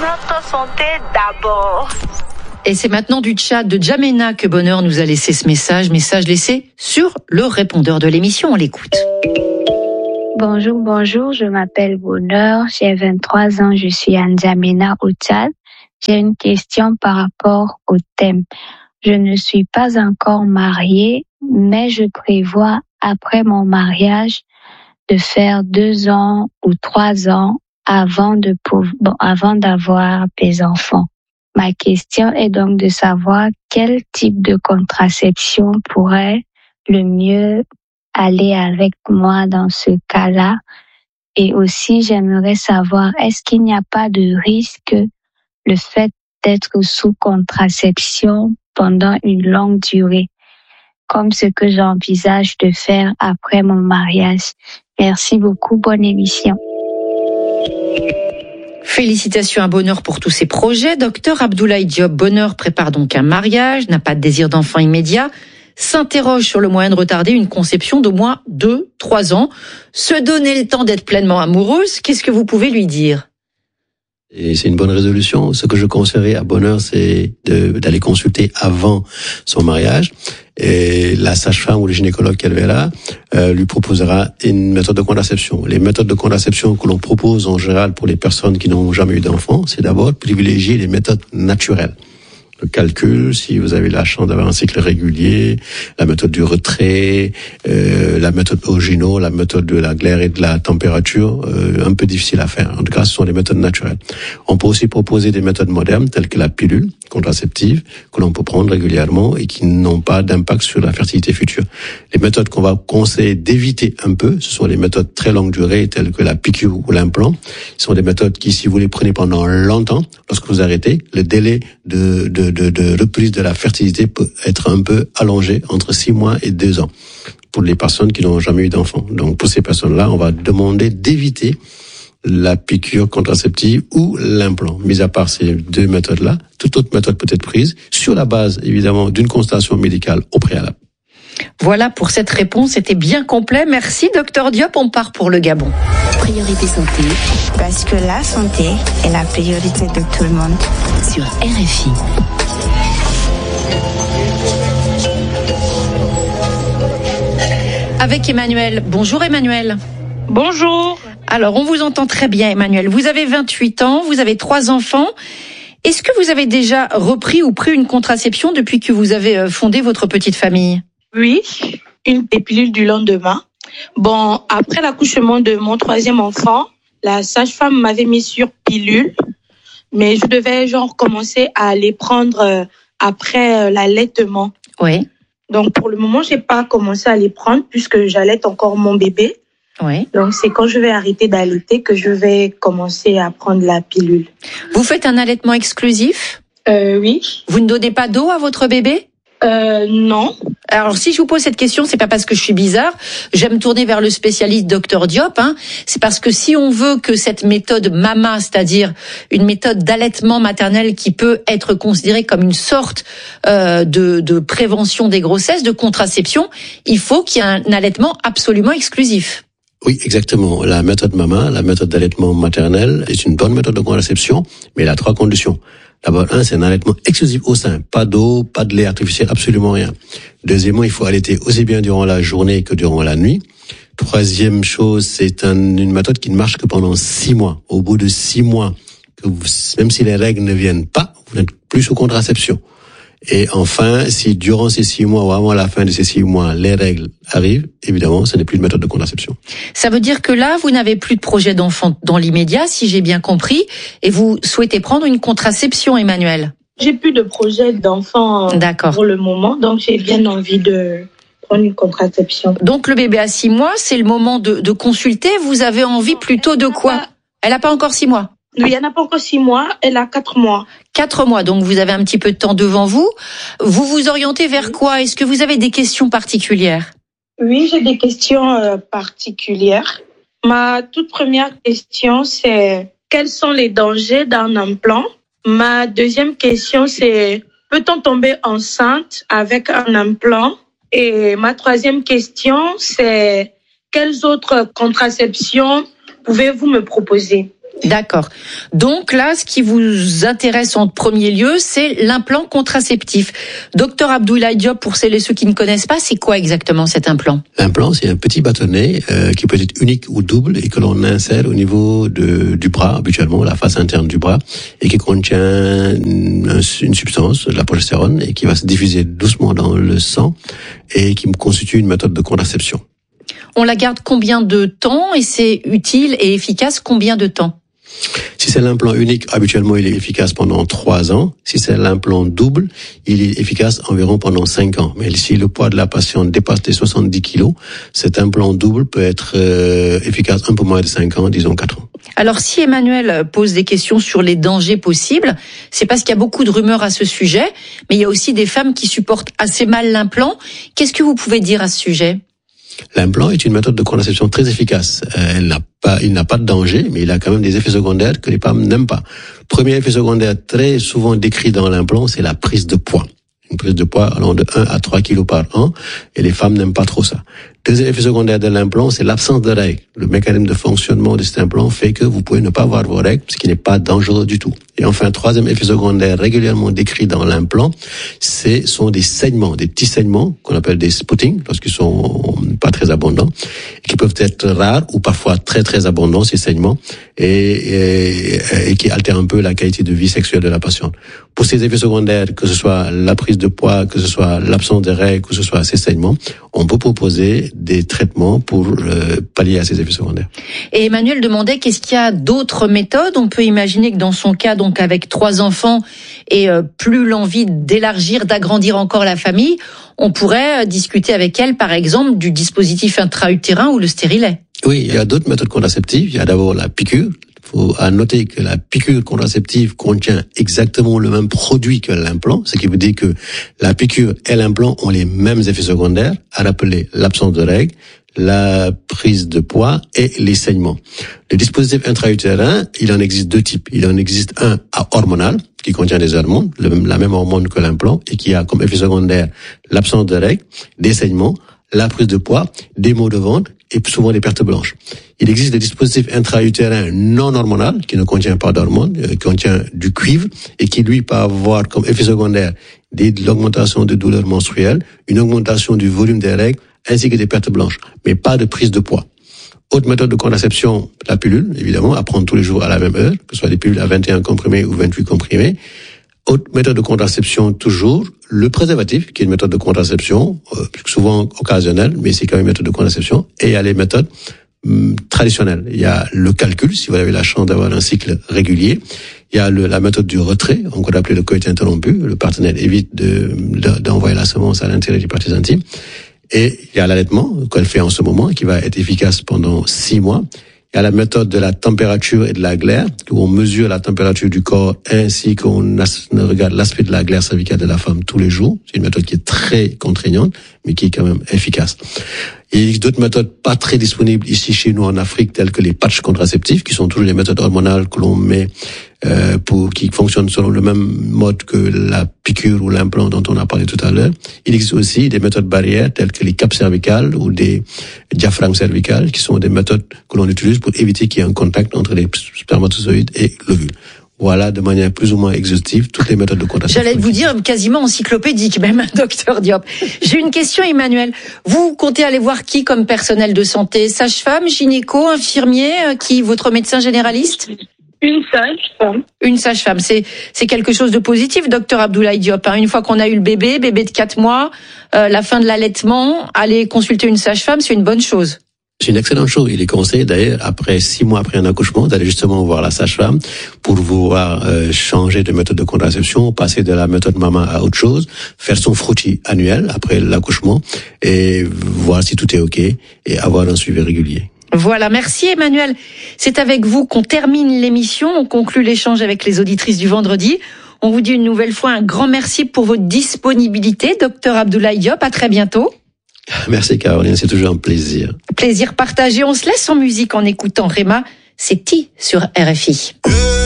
Notre santé d'abord. Et c'est maintenant du chat de Jamena que Bonheur nous a laissé ce message laissé sur le répondeur de l'émission. On l'écoute. Bonjour, je m'appelle Bonheur, j'ai 23 ans, je suis à N'Djamena au Tchad. J'ai une question par rapport au thème. Je ne suis pas encore mariée, mais je prévois après mon mariage de faire 2 ans ou 3 ans avant d'avoir des enfants. Ma question est donc de savoir quel type de contraception pourrait le mieux aller avec moi dans ce cas-là. Et aussi, j'aimerais savoir, est-ce qu'il n'y a pas de risque le fait d'être sous contraception pendant une longue durée, comme ce que j'envisage de faire après mon mariage? Merci beaucoup, bonne émission. Félicitations à Bonheur pour tous ses projets. Docteur Abdoulaye Diop, Bonheur prépare donc un mariage, n'a pas de désir d'enfant immédiat, s'interroge sur le moyen de retarder une conception d'au moins 2-3 ans, se donner le temps d'être pleinement amoureuse. Qu'est-ce que vous pouvez lui dire? Et c'est une bonne résolution. Ce que je conseillerais à Bonheur, c'est d'aller consulter avant son mariage. Et la sage-femme ou le gynécologue qu'elle verra lui proposera une méthode de contraception. Les méthodes de contraception que l'on propose en général pour les personnes qui n'ont jamais eu d'enfants, c'est d'abord privilégier les méthodes naturelles. Le calcul, si vous avez la chance d'avoir un cycle régulier, la méthode du retrait, la méthode Ogino, la méthode de la glaire et de la température, un peu difficile à faire. En tout cas, ce sont des méthodes naturelles. On peut aussi proposer des méthodes modernes telles que la pilule contraceptive que l'on peut prendre régulièrement et qui n'ont pas d'impact sur la fertilité future. Les méthodes qu'on va conseiller d'éviter un peu, ce sont les méthodes très longue durée telles que la piqûre ou l'implant. Ce sont des méthodes qui, si vous les prenez pendant longtemps, lorsque vous arrêtez, le délai de reprise de la fertilité peut être un peu allongé entre 6 mois et 2 ans pour les personnes qui n'ont jamais eu d'enfants. Donc pour ces personnes-là, on va demander d'éviter la piqûre contraceptive ou l'implant. Mis à part ces 2 méthodes-là, toute autre méthode peut être prise sur la base, évidemment, d'une consultation médicale au préalable. Voilà pour cette réponse, c'était bien complet. Merci Docteur Diop, on part pour le Gabon. Priorité santé, Parce que la santé est la priorité de tout le monde. sur RFI. Avec Emmanuel. Bonjour Emmanuel. Bonjour. Alors, on vous entend très bien Emmanuel. Vous avez 28 ans, vous avez 3 enfants. Est-ce que vous avez déjà repris ou pris une contraception depuis que vous avez fondé votre petite famille? Oui, une pilule du lendemain. Bon, après l'accouchement de mon 3e enfant, la sage-femme m'avait mis sur pilule, mais je devais commencer à les prendre après l'allaitement. Oui. Donc pour le moment, j'ai pas commencé à les prendre puisque j'allaite encore mon bébé. Oui. Donc c'est quand je vais arrêter d'allaiter que je vais commencer à prendre la pilule. Vous faites un allaitement exclusif? Oui. Vous ne donnez pas d'eau à votre bébé? Non. Alors si je vous pose cette question, c'est pas parce que je suis bizarre. J'aime tourner vers le spécialiste Docteur Diop. C'est parce que si on veut que cette méthode MAMA, c'est-à-dire une méthode d'allaitement maternel qui peut être considérée comme une sorte de prévention des grossesses, de contraception, il faut qu'il y ait un allaitement absolument exclusif. Oui, exactement. La méthode MAMA, la méthode d'allaitement maternel, est une bonne méthode de contraception, mais elle a 3 conditions. D'abord, c'est un allaitement exclusif au sein. Pas d'eau, pas de lait artificiel, absolument rien. Deuxièmement, il faut allaiter aussi bien durant la journée que durant la nuit. Troisième chose, c'est une méthode qui ne marche que pendant 6 mois. Au bout de 6 mois, même si les règles ne viennent pas, vous n'êtes plus sous contraception. Et enfin, si durant ces 6 mois ou avant la fin de ces 6 mois, les règles arrivent, évidemment, ce n'est plus une méthode de contraception. Ça veut dire que là, vous n'avez plus de projet d'enfant dans l'immédiat, si j'ai bien compris, et vous souhaitez prendre une contraception, Emmanuel? J'ai plus de projet d'enfant pour le moment, donc j'ai bien envie de prendre une contraception. Donc le bébé à 6 mois, c'est le moment de consulter. Vous avez envie plutôt de quoi? Elle n'a pas encore 6 mois? Oui, elle n'a pas encore 6 mois, elle a 4 mois. 4 mois, donc vous avez un petit peu de temps devant vous. Vous vous orientez vers quoi? Est-ce que vous avez des questions particulières? Oui, j'ai des questions particulières. Ma toute première question, c'est quels sont les dangers d'un implant? Ma deuxième question, c'est peut-on tomber enceinte avec un implant? Et ma troisième question, c'est quelles autres contraceptions pouvez-vous me proposer? D'accord. Donc là, ce qui vous intéresse en premier lieu, c'est l'implant contraceptif. Docteur Abdoulaye Diop, pour celles et ceux qui ne connaissent pas, c'est quoi exactement cet implant? L'implant, c'est un petit bâtonnet qui peut être unique ou double et que l'on insère au niveau du bras, habituellement, la face interne du bras, et qui contient une substance, la progestérone, et qui va se diffuser doucement dans le sang et qui constitue une méthode de contraception. On la garde combien de temps et c'est utile et efficace combien de temps? Si c'est l'implant unique, habituellement, il est efficace pendant 3 ans. Si c'est l'implant double, il est efficace environ pendant 5 ans. Mais si le poids de la patiente dépasse les 70 kilos, cet implant double peut être efficace un peu moins de 5 ans, disons 4 ans. Alors, si Emmanuel pose des questions sur les dangers possibles, c'est parce qu'il y a beaucoup de rumeurs à ce sujet, mais il y a aussi des femmes qui supportent assez mal l'implant. Qu'est-ce que vous pouvez dire à ce sujet? L'implant est une méthode de contraception très efficace. Il n'a pas de danger, mais il a quand même des effets secondaires que les femmes n'aiment pas. Premier effet secondaire très souvent décrit dans l'implant, c'est la prise de poids. Une prise de poids allant de 1 à 3 kilos par an, et les femmes n'aiment pas trop ça. Deuxième effet secondaire de l'implant, c'est l'absence de règles. Le mécanisme de fonctionnement de cet implant fait que vous pouvez ne pas avoir vos règles, ce qui n'est pas dangereux du tout. Et enfin, troisième effet secondaire régulièrement décrit dans l'implant, sont des saignements, des petits saignements qu'on appelle des sputtings, lorsqu'ils sont pas très abondants, et qui peuvent être rares ou parfois très très abondants, ces saignements, et qui altèrent un peu la qualité de vie sexuelle de la patiente. Pour ces effets secondaires, que ce soit la prise de poids, que ce soit l'absence de règles, que ce soit ces saignements, on peut proposer des traitements pour pallier à ces effets secondaires. Et Emmanuel demandait qu'est-ce qu'il y a d'autres méthodes. On peut imaginer que dans son cas, donc avec 3 enfants et plus l'envie d'élargir, d'agrandir encore la famille, on pourrait discuter avec elle, par exemple, du dispositif intra-utérin ou le stérilet. Oui, il y a d'autres méthodes contraceptives. Il y a d'abord la piqûre. Il faut noter que la piqûre contraceptive contient exactement le même produit que l'implant, ce qui veut dire que la piqûre et l'implant ont les mêmes effets secondaires, à rappeler l'absence de règles, la prise de poids et les saignements. Le dispositif intra-utérin, il en existe 2 types. Il en existe un hormonal, qui contient des hormones, la même hormone que l'implant, et qui a comme effet secondaire l'absence de règles, des saignements, la prise de poids, des maux de ventre et souvent des pertes blanches. Il existe des dispositifs intra-utérin non hormonal qui ne contient pas d'hormones, qui contient du cuivre et qui lui peut avoir comme effet secondaire l'augmentation de douleurs menstruelles, une augmentation du volume des règles ainsi que des pertes blanches, mais pas de prise de poids. Autre méthode de contraception, la pilule, évidemment, à prendre tous les jours à la même heure, que ce soit des pilules à 21 comprimés ou 28 comprimés. Autre méthode de contraception, toujours, le préservatif, qui est une méthode de contraception, souvent occasionnelle, mais c'est quand même une méthode de contraception. Et il y a les méthodes traditionnelles. Il y a le calcul, si vous avez la chance d'avoir un cycle régulier. Il y a la méthode du retrait, on peut l'appeler le coït interrompu. Le partenaire évite d'envoyer la semence à l'intérieur du parties intimes. Et il y a l'allaitement, qu'elle fait en ce moment, qui va être efficace pendant 6 mois. Il y a la méthode de la température et de la glaire, où on mesure la température du corps ainsi qu'on regarde l'aspect de la glaire cervicale de la femme tous les jours. C'est une méthode qui est très contraignante, mais qui est quand même efficace. Il existe d'autres méthodes pas très disponibles ici chez nous en Afrique, telles que les patchs contraceptifs, qui sont toujours des méthodes hormonales que l'on met qui fonctionnent selon le même mode que la piqûre ou l'implant dont on a parlé tout à l'heure. Il existe aussi des méthodes barrières telles que les capes cervicales ou des diaphragmes cervicales, qui sont des méthodes que l'on utilise pour éviter qu'il y ait un contact entre les spermatozoïdes et l'ovule. Voilà, de manière plus ou moins exhaustive, toutes les méthodes de contraception. J'allais vous dire quasiment encyclopédique même, docteur Diop. J'ai une question, Emmanuel. Vous comptez aller voir qui comme personnel de santé? Sage-femme, gynéco, infirmier, votre médecin généraliste? Une sage-femme. Une sage-femme, c'est quelque chose de positif, docteur Abdoulaye Diop. Une fois qu'on a eu le bébé de 4 mois, la fin de l'allaitement, aller consulter une sage-femme, c'est une bonne chose. C'est une excellente chose. Il est conseillé d'ailleurs, après 6 mois après un accouchement, d'aller justement voir la sage-femme pour pouvoir changer de méthode de contraception, passer de la méthode maman à autre chose, faire son frottis annuel après l'accouchement et voir si tout est OK et avoir un suivi régulier. Voilà, merci Emmanuel. C'est avec vous qu'on termine l'émission, on conclut l'échange avec les auditrices du vendredi. On vous dit une nouvelle fois un grand merci pour votre disponibilité, docteur Abdoulaye Diop. À très bientôt. Merci Caroline, c'est toujours un plaisir. Plaisir partagé. On se laisse en musique en écoutant Rema. C'est Ti sur RFI.